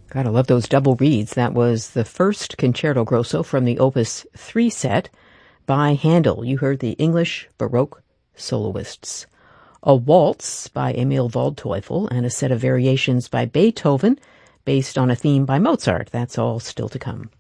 Gotta love those double reads. That was the first Concerto Grosso from the Opus 3 set by Handel. You heard the English Baroque soloists. A waltz by Emil Waldteufel and a set of variations by Beethoven based on a theme by Mozart. That's all still to come.